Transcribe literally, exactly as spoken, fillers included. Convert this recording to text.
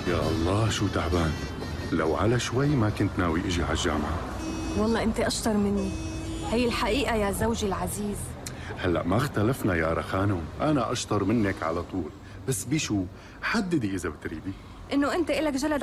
يا الله شو تعبان. لو على شوي ما كنت ناوي اجي على الجامعة. والله انت اشطر مني، هي الحقيقة يا زوجي العزيز. هلأ ما اختلفنا يا رخانم، أنا أشطر منك على طول، بس بشو؟ حددي إذا بتريدي. انه انت إلك جلد